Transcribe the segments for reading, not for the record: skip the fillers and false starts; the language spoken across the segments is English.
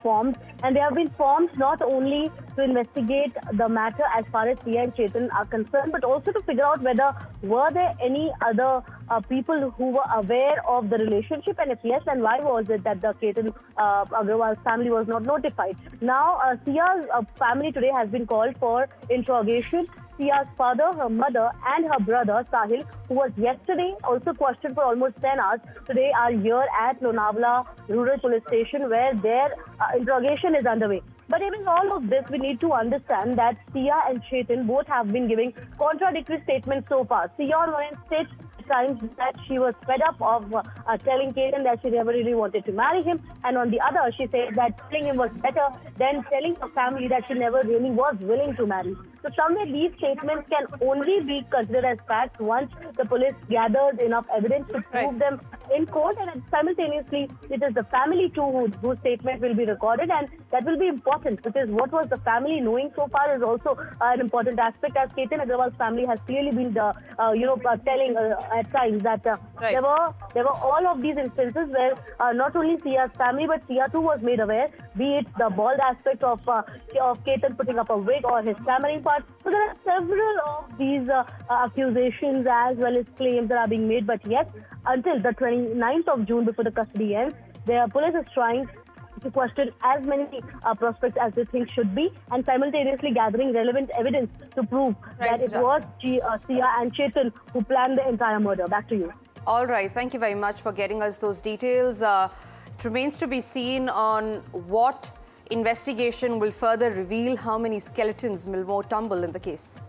formed, and they have been formed not only to investigate the matter as far as Sia and Chetan are concerned, but also to figure out whether were there any other people who were aware of the relationship, and if yes, then why was it that the Chetan Agarwal's family was not notified. Now, Sia's family today has been called for interrogation. Sia's father, her mother and her brother Sahil, who was yesterday also questioned for almost 10 hours, today are here at Lonavala Rural Police Station where their interrogation is underway. But even all of this, we need to understand that Sia and Chetan both have been giving contradictory statements so far. Sia on one end states at times that she was fed up of telling Chetan that she never really wanted to marry him, and on the other, she said that telling him was better than telling her family that she never really was willing to marry. So somewhere these statements can only be considered as facts once the police gathers enough evidence to prove them in court, and simultaneously it is the family too whose statement will be recorded, and that will be important because what was the family knowing so far is also an important aspect, as Chetan Agarwal's family has clearly been telling at times that there were all of these instances where not only Sia's family but Sia too was made aware, be it the bald aspect of Chetan putting up a wig or his stammering part. So there are several of these accusations as well as claims that are being made, but yet until the 29th of June, before the custody ends, the police is trying to question as many prospects as they think should be, and simultaneously gathering relevant evidence to prove that it was Sia and Chetan who planned the entire murder. Back to you. All right. Thank you very much for getting us those details. It remains to be seen on what investigation will further reveal how many skeletons will more tumble in the case.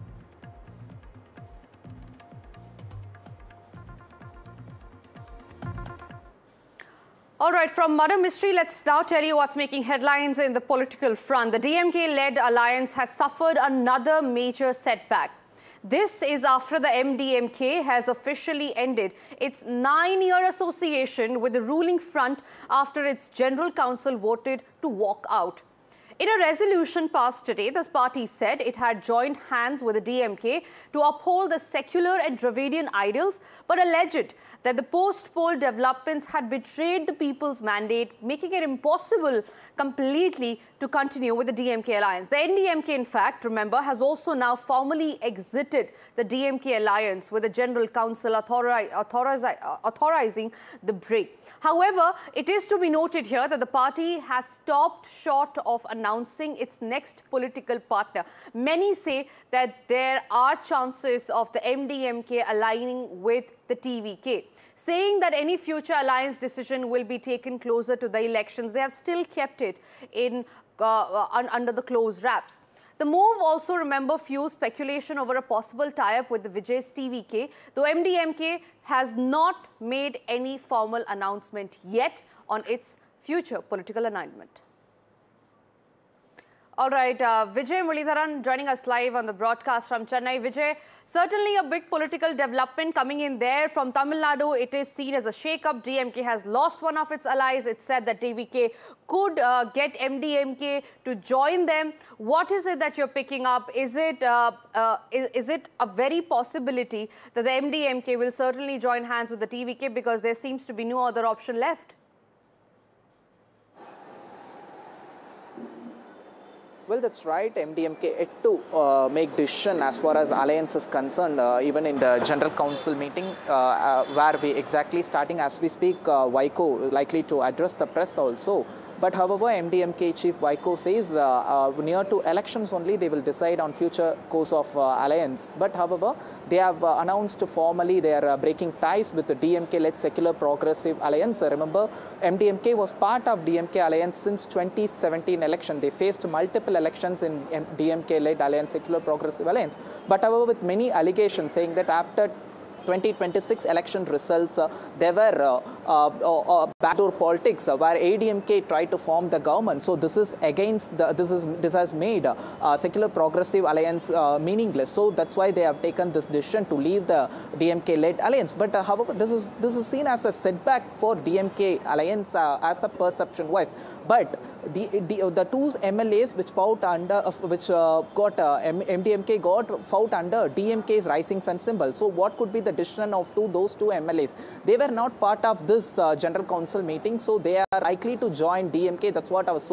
All right, from murder mystery, let's now tell you what's making headlines in the political front. The DMK-led alliance has suffered another major setback. This is after the MDMK has officially ended its 9-year association with the ruling front after its General Council voted to walk out. In a resolution passed today, this party said it had joined hands with the DMK to uphold the secular and Dravidian ideals, but alleged that the post-poll developments had betrayed the people's mandate, making it impossible completely to continue with the DMK alliance. The NDMK, in fact, remember, has also now formally exited the DMK alliance with the General Council authorizing the break. However, it is to be noted here that the party has stopped short of announcing its next political partner. Many say that there are chances of the MDMK aligning with the TVK. Saying that any future alliance decision will be taken closer to the elections, they have still kept it in under the closed wraps. The move also, remember, fuels speculation over a possible tie-up with the Vijay's TVK, though MDMK has not made any formal announcement yet on its future political alignment. All right, Vijay Muralidharan joining us live on the broadcast from Chennai. Vijay, certainly a big political development coming in there. From Tamil Nadu, it is seen as a shake-up. DMK has lost one of its allies. It's said that TVK could get MDMK to join them. What is it that you're picking up? Is it a very possibility that the MDMK will certainly join hands with the TVK because there seems to be no other option left? Well, that's right. MDMK had to make decision as far as alliance is concerned, even in the General Council meeting, where we exactly starting as we speak, Vaiko likely to address the press also. But however, MDMK chief Vaiko says near to elections only they will decide on future course of alliance. But however, they have announced formally they are breaking ties with the DMK-led Secular Progressive Alliance. Remember, MDMK was part of DMK alliance since 2017 election. They faced multiple elections in DMK-led Alliance, Secular Progressive Alliance. But however, with many allegations saying that after 2026 election results, there were backdoor politics where ADMK tried to form the government. So this is against this has made Secular Progressive Alliance meaningless. So that's why they have taken this decision to leave the DMK-led alliance. But however, this is seen as a setback for DMK alliance as a perception wise. But the two MLAs which fought under MDMK got fought under DMK's Rising Sun symbol. So what could be the decision of those two MLAs. They were not part of this General Council meeting, so they are likely to join DMK. That's what our